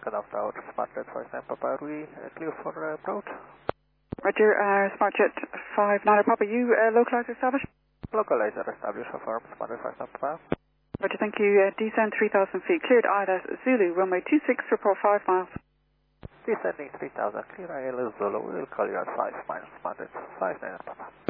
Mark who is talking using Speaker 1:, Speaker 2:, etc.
Speaker 1: Second after out, SmartJet 59 Papa, are we clear for approach?
Speaker 2: Roger, SmartJet 59 Papa, you localized established?
Speaker 1: Localizer established for SmartJet 59 Papa.
Speaker 2: Roger, thank you. Descend 3,000 feet, cleared ILS Zulu, runway 26, report 5 miles.
Speaker 1: Descending 3,000, clear ILS Zulu, we'll call you at 5 miles, SmartJet 59 Papa.